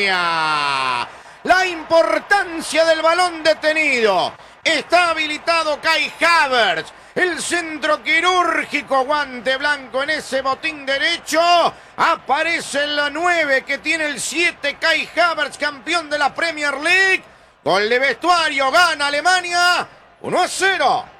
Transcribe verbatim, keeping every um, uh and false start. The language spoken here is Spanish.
Alemania. La importancia del balón detenido. Está habilitado Kai Havertz. El centro quirúrgico, guante blanco en ese botín derecho. Aparece en la nueve que tiene el siete, Kai Havertz, campeón de la Premier League. Gol de vestuario, gana Alemania uno a cero.